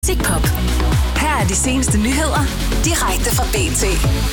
Pop. Her er de seneste nyheder direkte fra BT.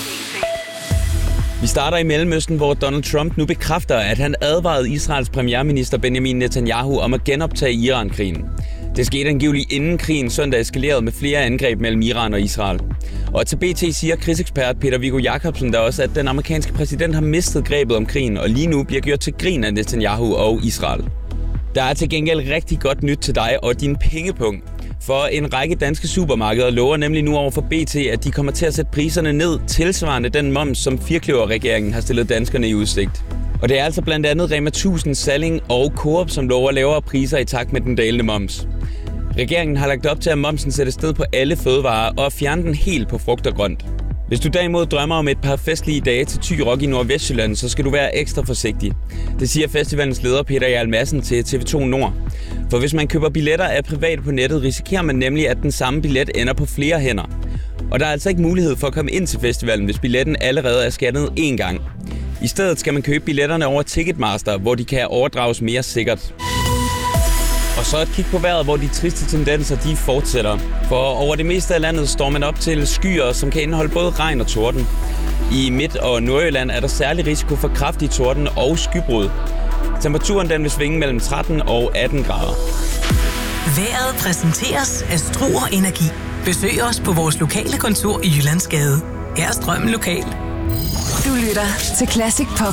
Vi starter i Mellemøsten, hvor Donald Trump nu bekræfter, at han advarede Israels premierminister Benjamin Netanyahu om at genoptage Iran-krigen. Det skete angiveligt inden krigen søndag eskalerede med flere angreb mellem Iran og Israel. Og til BT siger krigsekspert Peter Viggo Jacobsen der også, at den amerikanske præsident har mistet grebet om krigen, og lige nu bliver gjort til grin af Netanyahu og Israel. Der er til gengæld rigtig godt nyt til dig og din pengepunkt. For en række danske supermarkeder lover nemlig nu over for BT, at de kommer til at sætte priserne ned tilsvarende den moms, som Firkløver-regeringen har stillet danskerne i udsigt. Og det er altså blandt andet Rema 1000, Salling og Coop, som lover lavere priser i takt med den dalende moms. Regeringen har lagt op til, at momsen sættes ned på alle fødevarer og fjerne den helt på frugt og grønt. Hvis du derimod drømmer om et par festlige dage til Thy Rock i Nordvestjylland, så skal du være ekstra forsigtig. Det siger festivalens leder Peter Jarl Madsen til TV2 Nord. For hvis man køber billetter af privat på nettet, risikerer man nemlig, at den samme billet ender på flere hænder. Og der er altså ikke mulighed for at komme ind til festivalen, hvis billetten allerede er scannet én gang. I stedet skal man købe billetterne over Ticketmaster, hvor de kan overdrages mere sikkert. Og så et kig på vejret, hvor de triste tendenser de fortsætter. For over det meste af landet står man op til skyer, som kan indeholde både regn og torden. I Midt- og Nordjylland er der særlig risiko for kraftig torden og skybrud. Temperaturen den vil svinge mellem 13 og 18 grader. Vejret præsenteres af Struer Energi. Besøg os på vores lokale kontor i Jyllandsgade. Her er strømmen lokal. Du lytter til Classic Pop.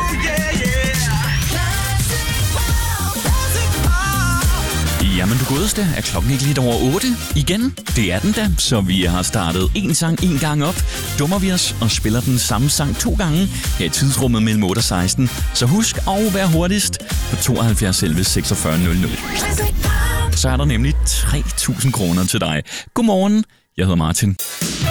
Jamen du godeste, er klokken ikke lidt over 8? Igen? Det er den da, så vi har startet en sang en gang op, dummer vi os og spiller den samme sang 2 gange her i tidsrummet mellem 8 og 16. Så husk at være hurtigst på 72 11 46 00. Så er der nemlig 3.000 kroner til dig. Godmorgen, jeg hedder Martin.